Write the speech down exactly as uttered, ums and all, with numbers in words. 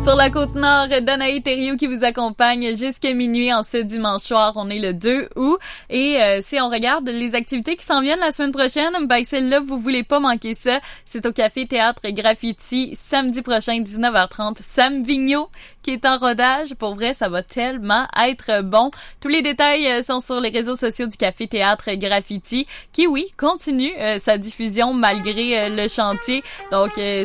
Sur la Côte-Nord, Danae Thériault qui vous accompagne jusqu'à minuit en ce dimanche soir. On est le deux août. Et euh, si on regarde les activités qui s'en viennent la semaine prochaine, ben celle-là, vous voulez pas manquer ça. C'est au Café Théâtre Graffiti, samedi prochain, dix-neuf heures trente. Sam Vigneault qui est en rodage. Pour vrai, ça va tellement être bon. Tous les détails sont sur les réseaux sociaux du Café Théâtre Graffiti qui, oui, continue euh, sa diffusion malgré euh, le chantier. Donc, euh,